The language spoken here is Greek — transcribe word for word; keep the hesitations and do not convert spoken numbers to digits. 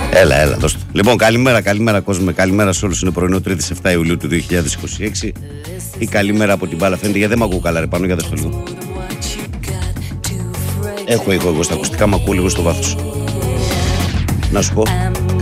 Έλα, έλα, δώστε. Λοιπόν, καλημέρα, καλημέρα κόσμο. Καλημέρα σε όλους. Είναι πρωινό Τρίτη επτά Ιουλίου του δύο χιλιάδες είκοσι έξι. Η καλημέρα από την μπάλα φαίνεται, γιατί δεν μ' ακούω καλά, ρε πάνω, για δες το λίγο. Έχω ήχο εγώ στα ακουστικά, μ' ακούω λίγο στο βάθος. Να σου πω.